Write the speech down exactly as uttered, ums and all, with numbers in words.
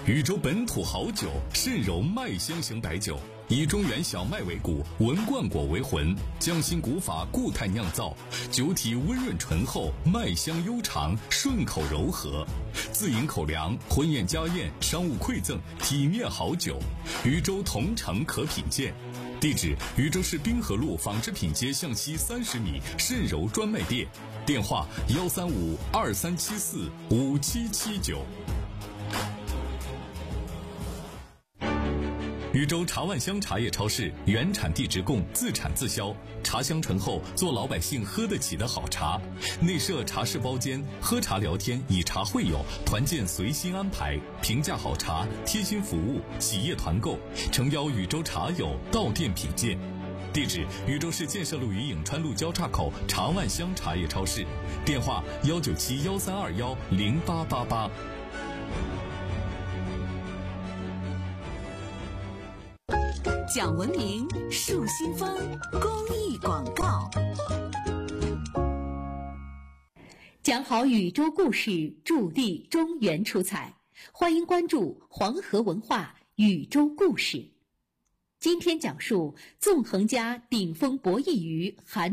禹州本土好酒，渗柔麦香型白酒，以中原小麦为骨，文冠果为魂，匠心古法固态酿造，酒体温润醇厚，麦香悠长，顺口柔和。自饮口粮，婚宴家宴，商务馈赠，体面好酒。禹州同城可品鉴。地址：禹州市滨河路纺织品街向西三十米渗柔专卖店。电话：幺三五二三七四五七七九。禹州茶万乡茶叶超市原产地直供，自产自销，茶香醇厚，做老百姓喝得起的好茶。内设茶室包间，喝茶聊天，以茶会友，团建随心安排，平价好茶，贴心服务，企业团购，诚邀禹州茶友到店品鉴。地址：禹州市建设路与颍川路交叉口茶万乡茶叶超市。电话：幺九七幺三二幺零八八八。 讲文明树新风公益广告。讲好禹州故事，助力中原出彩。欢迎关注黄河文化禹州故事。今天讲述纵横家顶峰博弈鱼韩